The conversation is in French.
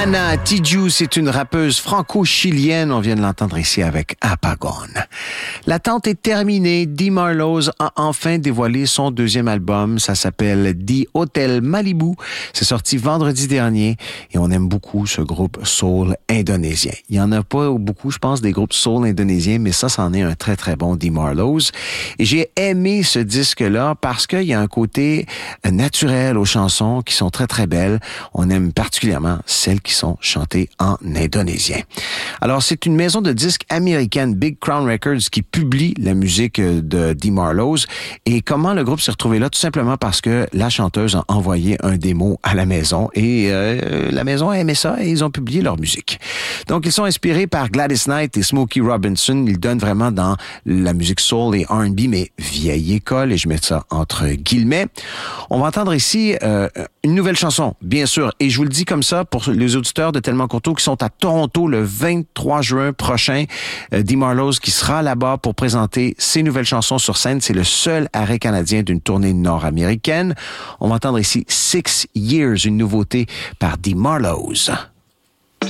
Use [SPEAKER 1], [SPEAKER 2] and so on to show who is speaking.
[SPEAKER 1] Ana Tijoux, c'est une rappeuse franco-chilienne. On vient de l'entendre ici avec Apagón. L'attente est terminée. Dee Marlowe a enfin dévoilé son deuxième album. Ça s'appelle The Hotel Malibu. C'est sorti vendredi dernier et on aime beaucoup ce groupe soul indonésien. Il y en a pas beaucoup, je pense, des groupes soul indonésiens, mais ça, c'en est un très, très bon, Dee Marlowe. Et j'ai aimé ce disque-là parce qu'il y a un côté naturel aux chansons qui sont très, très belles. On aime particulièrement celles qui sont chantées en indonésien. Alors, c'est une maison de disques américaine, Big Crown Records, qui publie la musique de Dee Marlowe. Et comment le groupe s'est retrouvé là? Tout simplement parce que la chanteuse a envoyé un démo à la maison et la maison a aimé ça et ils ont publié leur musique. Donc, ils sont inspirés par Gladys Knight et Smokey Robinson. Ils donnent vraiment dans la musique soul et R&B, mais vieille école, et je mets ça entre guillemets. On va entendre ici une nouvelle chanson, bien sûr, et je vous le dis comme ça pour les auditeurs de Tellement Courteau qui sont à Toronto le 23 juin prochain. Dee Marlowe qui sera là-bas pour présenter ses nouvelles chansons sur scène. C'est le seul arrêt canadien d'une tournée nord-américaine. On va entendre ici 6 Years, une nouveauté par Dee Marlowe.